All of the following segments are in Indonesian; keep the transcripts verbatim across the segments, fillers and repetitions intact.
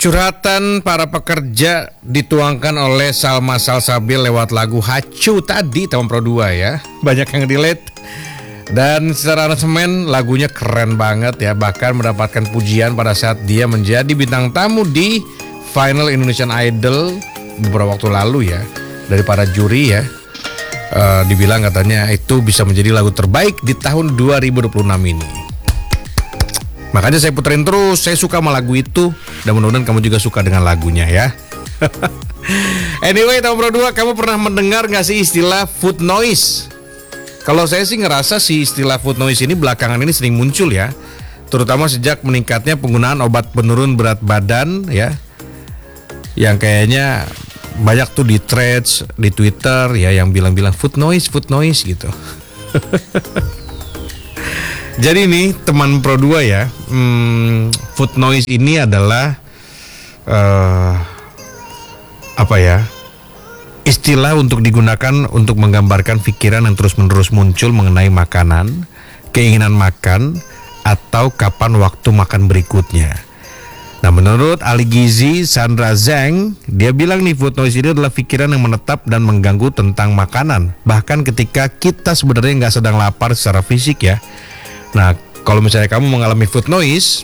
Curhatan para pekerja dituangkan oleh Salma Salsabil lewat lagu Hacu tadi, tahun Pro dua ya. Banyak yang relate. Dan secara aransemen lagunya keren banget ya. Bahkan mendapatkan pujian pada saat dia menjadi bintang tamu di Final Indonesian Idol beberapa waktu lalu ya. Dari para juri ya, uh, dibilang katanya itu bisa menjadi lagu terbaik di tahun dua ribu dua puluh enam ini. Makanya saya puterin terus, saya suka sama lagu itu. Dan mudah-mudahan kamu juga suka dengan lagunya ya. Anyway, tahun Pro dua, kamu pernah mendengar gak sih istilah food noise? Kalau saya sih ngerasa si istilah food noise ini belakangan ini sering muncul ya. Terutama sejak meningkatnya penggunaan obat penurun berat badan ya. Yang kayaknya banyak tuh di threads, di Twitter ya, yang bilang-bilang food noise, food noise gitu. Jadi nih teman Pro dua ya, hmm, food noise ini adalah uh, apa ya, istilah untuk digunakan untuk menggambarkan pikiran yang terus-menerus muncul mengenai makanan, keinginan makan, atau kapan waktu makan berikutnya. Nah, menurut ahli gizi Sandra Zhang, dia bilang nih food noise ini adalah pikiran yang menetap dan mengganggu tentang makanan, bahkan ketika kita sebenarnya nggak sedang lapar secara fisik ya. Nah, kalau misalnya kamu mengalami food noise,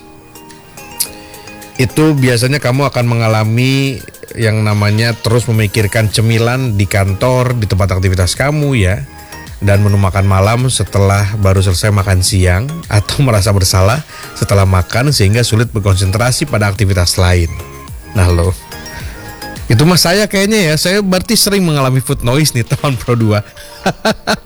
itu biasanya kamu akan mengalami yang namanya terus memikirkan cemilan di kantor, di tempat aktivitas kamu ya, dan menu makan malam setelah baru selesai makan siang, atau merasa bersalah setelah makan sehingga sulit berkonsentrasi pada aktivitas lain. Nah loh, itu mah saya kayaknya ya, saya berarti sering mengalami food noise nih teman Pro dua.